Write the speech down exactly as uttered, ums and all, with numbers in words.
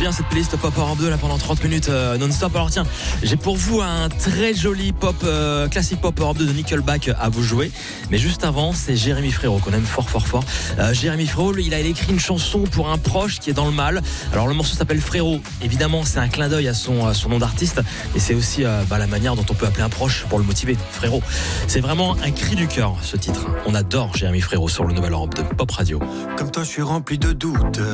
bien cette playlist Pop Europe deux là pendant trente minutes euh, non-stop. Alors tiens, j'ai pour vous un très joli pop euh, classique Pop Europe deux de Nickelback à vous jouer. Mais juste avant, c'est Jérémy Frérot qu'on aime fort fort fort. Euh, Jérémy Frérot, lui, il a écrit une chanson pour un proche qui est dans le mal. Alors le morceau s'appelle Frérot. Évidemment, c'est un clin d'œil à son, à son nom d'artiste et c'est aussi euh, bah, la manière dont on peut appeler un proche pour le motiver. Frérot, c'est vraiment un cri du cœur ce titre. On adore Jérémy Frérot sur le Nouvel Europe deux Pop Radio. Comme toi, je suis rempli de doutes.